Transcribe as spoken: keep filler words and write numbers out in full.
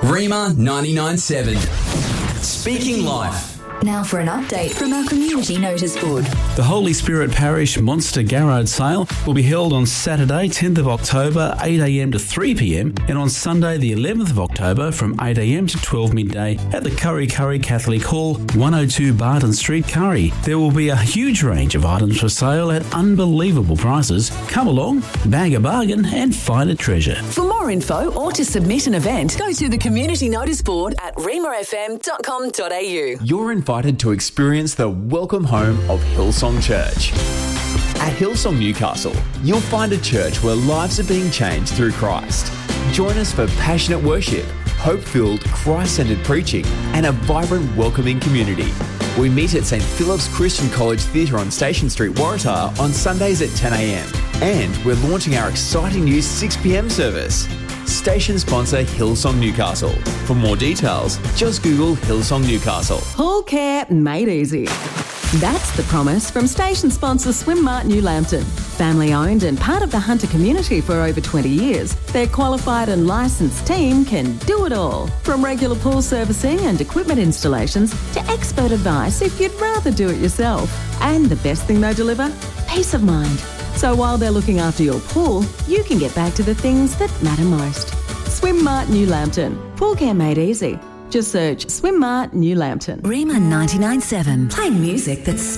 Rima ninety-nine seven. Speaking Life. Now for an update from our community notice board. The Holy Spirit Parish Monster Garage Sale will be held on Saturday, tenth of October, eight a m to three p m, and on Sunday, the eleventh of October, from eight a m to twelve midday at the Curry Curry Catholic Hall, one oh two Barton Street, Curry. There will be a huge range of items for sale at unbelievable prices. Come along, bag a bargain, and find a treasure. For more info or to submit an event, go to the community notice board at rima f m dot com dot a u. You're invited to experience the welcome home of Hillsong Church. At Hillsong Newcastle, you'll find a church where lives are being changed through Christ. Join us for passionate worship, hope-filled, Christ-centered preaching, and a vibrant, welcoming community. We meet at St Philip's Christian College Theatre on Station Street, Waratah on Sundays at ten a m. And we're launching our exciting new six p m service. Station sponsor Hillsong Newcastle. For more details, just Google Hillsong Newcastle. Pool care made easy. That's the promise from station sponsor Swimmart New Lambton. Family owned and part of the Hunter community for over twenty years, their qualified and licensed team can do it all. From regular pool servicing and equipment installations to expert advice if you'd rather do it yourself. And the best thing they deliver? Peace of mind. So while they're looking after your pool, you can get back to the things that matter most. Swimmart New Lambton. Pool care made easy. Just search Swimmart New Lambton. Rima ninety-nine seven. Playing music that's